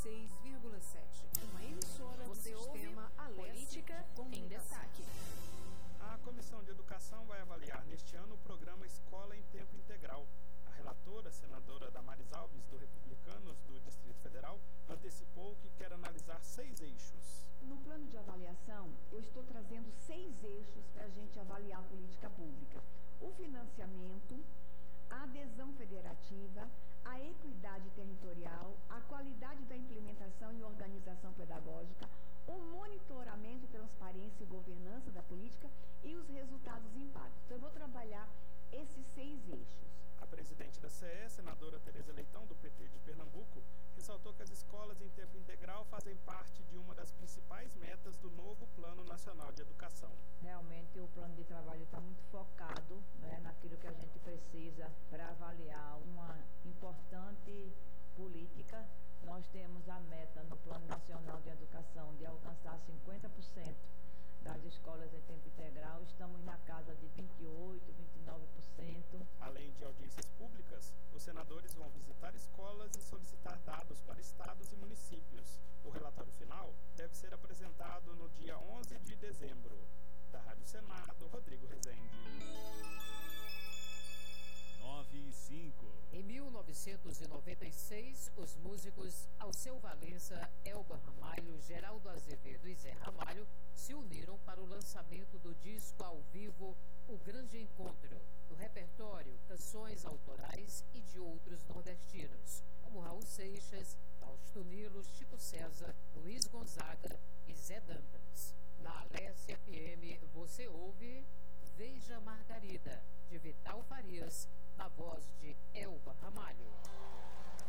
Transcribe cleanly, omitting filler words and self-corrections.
96,7. Uma emissora do Sistema Política em Destaque. A Comissão de Educação vai avaliar neste ano o programa Escola em Tempo Integral. A relatora, senadora Damares Alves, do Republicanos do Distrito Federal, antecipou que quer analisar 6 eixos. No plano de avaliação, eu estou trazendo 6 eixos para a gente avaliar a política pública. O financiamento, a adesão federativa, a equidade territorial, a qualidade da implementação e organização pedagógica, o monitoramento, transparência e governança da política e os resultados e impactos. Então, eu vou trabalhar esses 6 eixos. A presidente da CE, senadora Tereza Leitão, do PT de Pernambuco, ressaltou que as escolas em tempo integral fazem parte de uma das principais metas do novo Plano Nacional de Educação. Realmente o plano de trabalho está muito focado, né, naquilo que a gente precisa para avaliar uma importante política. Nós temos a meta no Plano Nacional de Educação de alcançar 50% das escolas em tempo integral. Estamos na casa de 28%, 29%. Além de audiências públicas, os senadores vão visitar escolas e solicitar dados para estados e municípios. O relatório final deve ser apresentado no dia 11 de dezembro. Da Rádio Senado, Rodrigo Rezende. 9:05. Em 1996, os músicos Alceu Valença, Elba Ramalho, Geraldo Azevedo e Zé Ramalho se uniram para o lançamento do disco ao vivo O Grande Encontro. No repertório, canções autorais e de outros nordestinos, como Raul Seixas, Fausto Nilo, Chico César, Luiz Gonzaga e Zé Dantas.